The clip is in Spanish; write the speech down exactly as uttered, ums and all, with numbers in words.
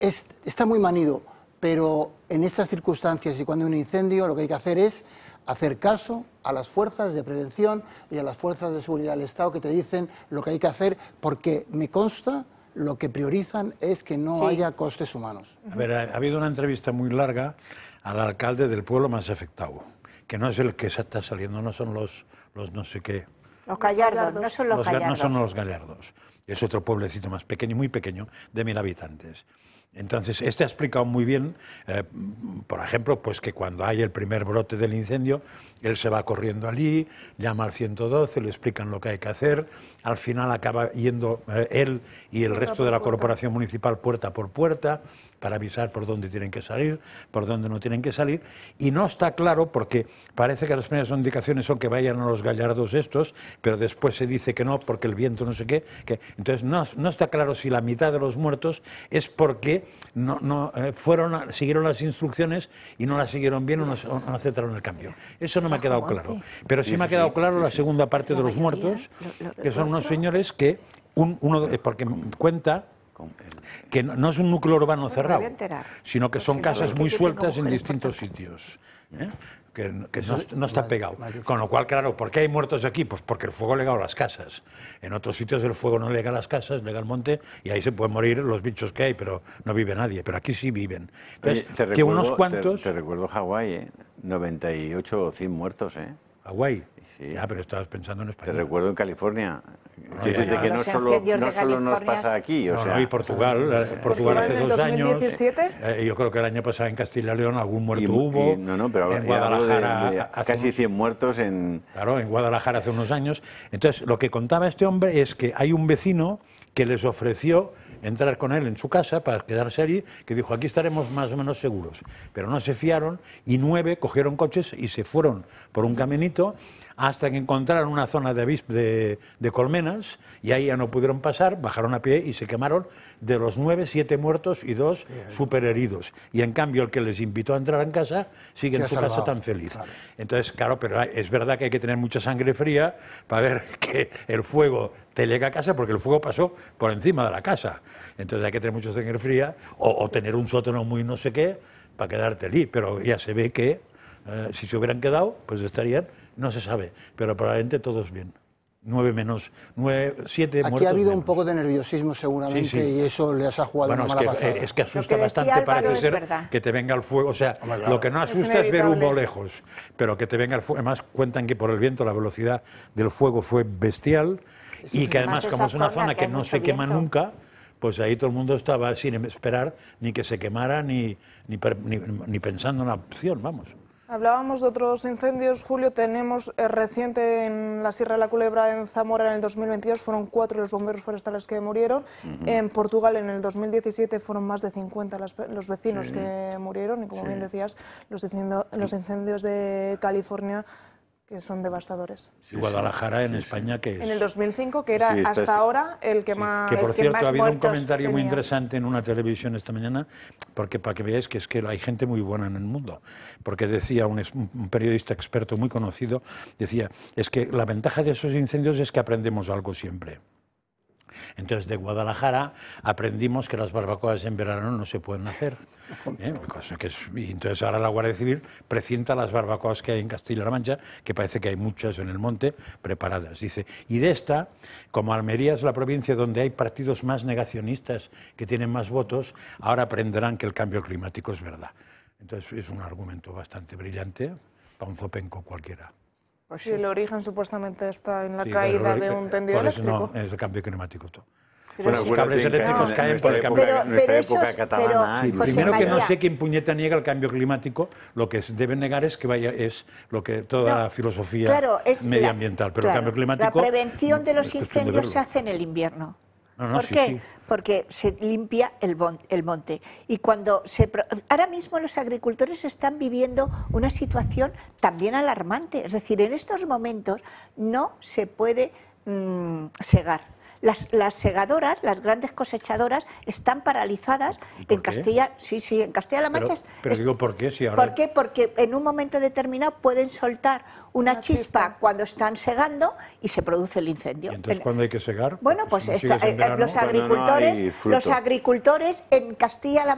es, está muy manido, pero en estas circunstancias y cuando hay un incendio lo que hay que hacer es hacer caso a las fuerzas de prevención y a las fuerzas de seguridad del Estado que te dicen lo que hay que hacer, porque me consta lo que priorizan es que no sí. haya costes humanos. A ver, ha, ha habido una entrevista muy larga al alcalde del pueblo más afectado, que no es el que está saliendo, no son los, los no sé qué. Los Gallardos, no son los, los Gallardos. No son los Gallardos, es otro pueblecito más pequeño, muy pequeño, de mil habitantes. Entonces, este ha explicado muy bien, eh, por ejemplo, pues que cuando hay el primer brote del incendio, él se va corriendo allí, llama al ciento doce, le explican lo que hay que hacer, al final acaba yendo eh, él y el resto de la corporación municipal puerta por puerta para avisar por dónde tienen que salir, por dónde no tienen que salir, y no está claro porque parece que las primeras indicaciones son que vayan a los Gallardos estos, pero después se dice que no porque el viento no sé qué, que, entonces no, no está claro si la mitad de los muertos es porque no, no eh, fueron a, siguieron las instrucciones y no las siguieron bien o no, o no aceptaron el cambio. Eso no me ha quedado claro, pero sí me ha quedado claro la segunda parte de los muertos, que son unos señores que, un, uno, porque cuenta que no, no es un núcleo urbano cerrado, sino que son casas muy sueltas en distintos sitios, ¿eh? que, que no, no está pegado. Con lo cual, claro, ¿por qué hay muertos aquí? Pues porque el fuego lega a las casas. En otros sitios el fuego no lega a las casas, lega al monte, y ahí se pueden morir los bichos que hay, pero no vive nadie. Pero aquí sí viven. Entonces, Oye, te que recuerdo, unos cuantos... Te, te recuerdo Hawái, ¿eh? noventa y ocho o cien muertos, ¿eh? Hawái. Sí. Ya, pero estabas pensando en España. Te recuerdo en California. No, que ya, que no solo, no solo nos pasa aquí. O no, sea, no, y Portugal, eh, Portugal hace dos años. ¿dos mil diecisiete? Eh, yo creo que el año pasado en Castilla y León algún muerto y, hubo. Y, no, no, pero en Guadalajara de, de casi unos, cien muertos en... Claro, en Guadalajara hace unos años. Entonces, lo que contaba este hombre es que hay un vecino que les ofreció entrar con él en su casa para quedarse allí, que dijo, aquí estaremos más o menos seguros. Pero no se fiaron y nueve cogieron coches y se fueron por un caminito hasta que encontraron una zona de, de, de colmenas y ahí ya no pudieron pasar, bajaron a pie y se quemaron. De los nueve, siete muertos y dos súper heridos. Y en cambio el que les invitó a entrar en casa sigue en su salvado. casa tan feliz. Claro. Entonces, claro, pero es verdad que hay que tener mucha sangre fría para ver que el fuego te llega a casa, porque el fuego pasó por encima de la casa. Entonces hay que tener mucha sangre fría o, o tener un sótano muy no sé qué para quedarte allí. Pero ya se ve que eh, si se hubieran quedado, pues estarían, no se sabe, pero probablemente todos bien. Nueve menos, nueve, siete muertos. Aquí ha habido menos. un poco de nerviosismo seguramente, sí, sí. y eso les ha jugado bueno, una mala es que, pasada. Es que asusta que bastante, parece ser, verdad. que te venga el fuego. O sea, Hombre, claro. lo que no asusta es, es ver humo lejos, pero que te venga el fuego. Además, cuentan que por el viento la velocidad del fuego fue bestial eso y que además, como es una zona que, que no se quema viento. nunca, pues ahí todo el mundo estaba sin esperar ni que se quemara ni, ni, ni, ni pensando en una opción, vamos. Hablábamos de otros incendios, Julio, tenemos eh, reciente en la Sierra de la Culebra, en Zamora, en el dos mil veintidós, fueron cuatro los bomberos forestales que murieron. Uh-huh. En Portugal, en el dos mil diecisiete, fueron más de cincuenta las, los vecinos sí. que murieron, y como sí. bien decías, los, incendio, los incendios de California, que son devastadores. Sí, Guadalajara en sí, España, que es... En el dos mil cinco, que era sí, hasta es... ahora el que sí. más Que por el cierto, que más ha habido un comentario tenía. muy interesante en una televisión esta mañana, porque para que veáis que es que hay gente muy buena en el mundo, porque decía un, un periodista experto muy conocido, decía, es que la ventaja de esos incendios es que aprendemos algo siempre. Entonces, de Guadalajara aprendimos que las barbacoas en verano no se pueden hacer. ¿eh? Cosa que es, y entonces ahora la Guardia Civil precienta las barbacoas que hay en Castilla-La Mancha, que parece que hay muchas en el monte preparadas. Dice, y de esta, como Almería es la provincia donde hay partidos más negacionistas, que tienen más votos, ahora aprenderán que el cambio climático es verdad. Entonces es un argumento bastante brillante para un zopenco cualquiera. Pues sí, el origen supuestamente está en la sí, caída de un tendido por eso eléctrico. No, es el cambio climático. Todo. Bueno, los cables eléctricos no, caen por el cambio. Pero, pero eso es, catalana, pero, sí, primero que no sé quién puñeta niega el cambio climático, lo que deben negar es que vaya es lo que toda no, la filosofía claro, es medioambiental, la, pero claro, el cambio climático. La prevención de los incendios se hace en el invierno. No, no, ¿Por sí, qué? Sí. Porque se limpia el, bon, el monte. Y cuando se, ahora mismo los agricultores están viviendo una situación también alarmante. Es decir, en estos momentos no se puede mmm, segar. Las, las segadoras, las grandes cosechadoras, están paralizadas en Castilla, sí, sí, en Castilla-La Mancha. Pero, pero digo, ¿por qué? Si ahora... ¿Por qué? Porque en un momento determinado pueden soltar una, una chispa, chispa cuando están segando y se produce el incendio. ¿Y entonces el, cuándo hay que segar? Bueno, pues si no esta, eh, los agricultores, no los agricultores en Castilla-La